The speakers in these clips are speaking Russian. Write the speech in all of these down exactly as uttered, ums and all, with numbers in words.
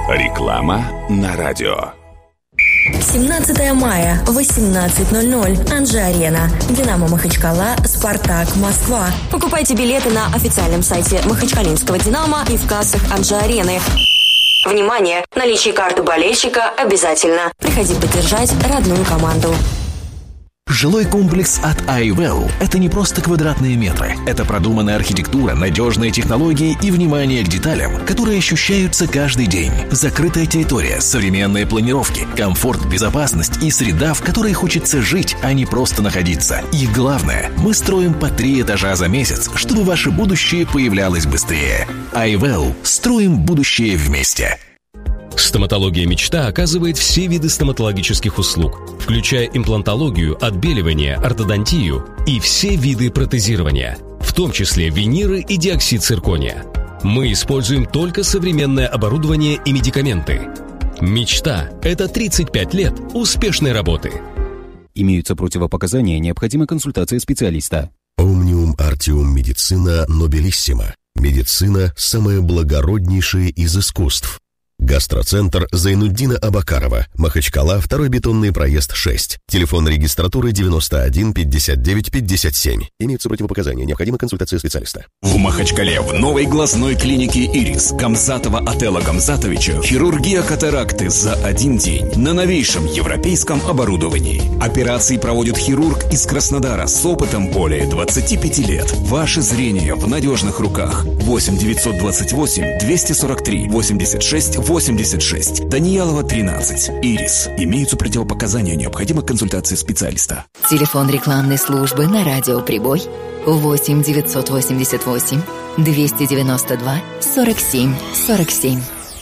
Реклама на радио. семнадцатого мая, восемнадцать ноль ноль. Анжи-Арена. Динамо Махачкала, Спартак Москва. Покупайте билеты на официальном сайте Махачкалинского Динамо и в кассах Анжи-Арены. Внимание! Наличие карты болельщика обязательно. Приходи поддержать родную команду. Жилой комплекс от iWell – это не просто квадратные метры. Это продуманная архитектура, надежные технологии и внимание к деталям, которые ощущаются каждый день. Закрытая территория, современные планировки, комфорт, безопасность и среда, в которой хочется жить, а не просто находиться. И главное, мы строим по три этажа за месяц, чтобы ваше будущее появлялось быстрее. iWell – строим будущее вместе. Стоматология «Мечта» оказывает все виды стоматологических услуг, включая имплантологию, отбеливание, ортодонтию и все виды протезирования, в том числе виниры и диоксид циркония. Мы используем только современное оборудование и медикаменты. «Мечта» — это тридцать пять лет успешной работы. Имеются противопоказания, необходима консультация специалиста. Omnium Artium Medicina Nobelissima. Медицина – самое благороднейшее из искусств. Гастроцентр Зайнуддина Абакарова, Махачкала, второй бетонный проезд шесть. Телефон регистратуры девяносто один пятьдесят девять пятьдесят семь. Имеются противопоказания, необходима консультация специалиста. В Махачкале в новой глазной клинике «Ирис» Гамзатова Отелла Гамзатовича хирургия катаракты за один день на новейшем европейском оборудовании. Операции проводит хирург из Краснодара с опытом более двадцати пяти лет. Ваше зрение в надежных руках. восемь девятьсот двадцать восемь двести сорок три восемьдесят шесть восемьдесят шесть. Даниялова, тринадцать. «Ирис». Имеются противопоказания, необходима консультация специалиста. Телефон рекламной службы на радио «Прибой» восемь девятьсот восемьдесят восемь двести девяносто два сорок семь сорок семь.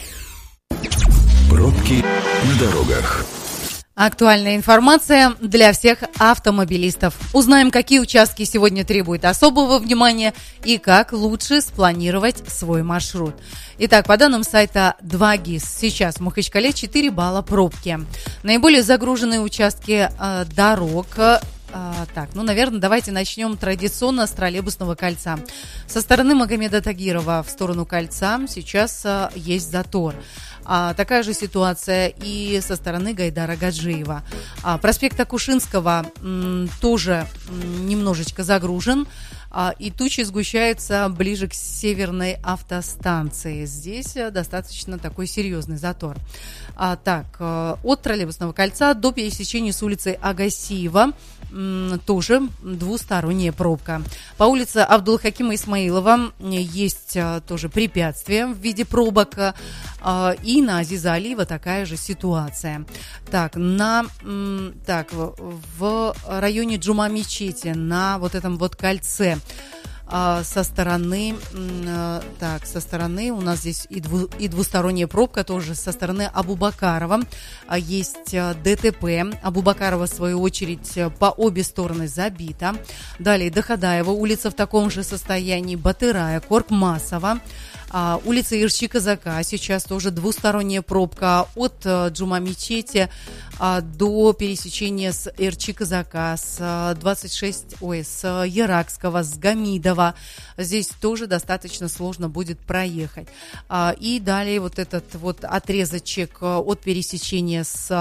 Пробки на дорогах. Актуальная информация для всех автомобилистов. Узнаем, какие участки сегодня требуют особого внимания и как лучше спланировать свой маршрут. Итак, по данным сайта два гис, сейчас в Махачкале четыре балла пробки. Наиболее загруженные участки э, дорог. Э, так, ну, наверное, давайте начнем традиционно с троллейбусного кольца. Со стороны Магомеда Тагирова в сторону кольца сейчас э, есть затор. А, такая же ситуация и со стороны Гайдара Гаджиева. А, проспект Акушинского м, тоже м, немножечко загружен. А, и тучи сгущаются ближе к северной автостанции. Здесь достаточно такой серьезный затор. А, так, от троллейбусного кольца до пересечения с улицей Агасиева тоже двусторонняя пробка. По улице Абдулхакима Исмаилова есть тоже препятствия в виде пробок. И на Азиза Алиева такая же ситуация. Так, на, так, в районе Джума-мечети, на вот этом вот кольце, со стороны, так, со стороны у нас здесь и, дву, и двусторонняя пробка тоже со стороны Абубакарова. Есть ДТП. Абубакарова, в свою очередь, по обе стороны забита. Далее Доходаева, улица в таком же состоянии. Батырая, Коркмасова. А, улица Ирши-Казака, сейчас тоже двусторонняя пробка от а, Джума-мечети а, до пересечения с Ирши-Казака, с а, двадцать шесть, ой, с а, Яракского, с Гамидова. Здесь тоже достаточно сложно будет проехать. А, и далее вот этот вот отрезочек а, от пересечения с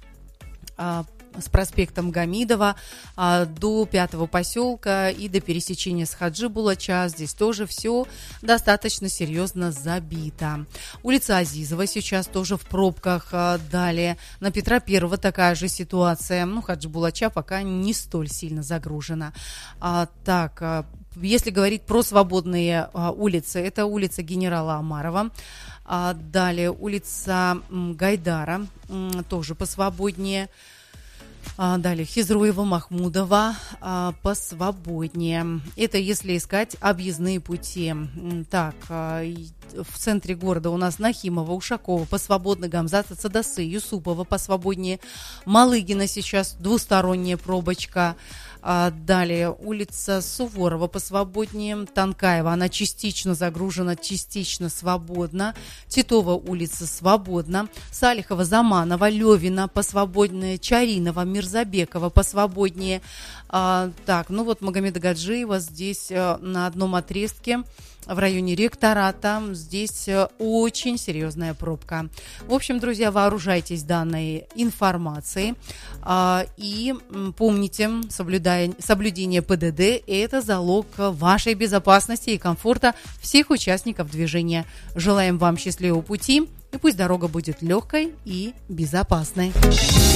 а, с проспектом Гамидова а, до Пятого поселка и до пересечения с Хаджи Булача. Здесь тоже все достаточно серьезно забито. Улица Азизова сейчас тоже в пробках. А, далее на Петра Первого такая же ситуация. Ну, Хаджи Булача пока не столь сильно загружена. А, так, а, если говорить про свободные а, улицы, это улица генерала Амарова. А, далее улица м, Гайдара, м, тоже посвободнее. А, далее Хизруева, Махмудова а, посвободнее. Это если искать объездные пути. Так, а, в центре города у нас Нахимова, Ушакова посвободно, Гамзата, Цадасы, Юсупова посвободнее, Малыгина сейчас двусторонняя пробочка. А, далее улица Суворова посвободнее, Танкаева, она частично загружена, частично свободна. Титова улица свободна, Салихова, Заманова, Левина посвободнее, Чаринова, Мирзабекова посвободнее. А, так, ну вот Магомеда Гаджиева здесь а, на одном отрезке в районе ректората. Здесь очень серьезная пробка. В общем, друзья, вооружайтесь данной информацией и помните, соблюдая, соблюдение ПДД – это залог вашей безопасности и комфорта всех участников движения. Желаем вам счастливого пути, и пусть дорога будет легкой и безопасной.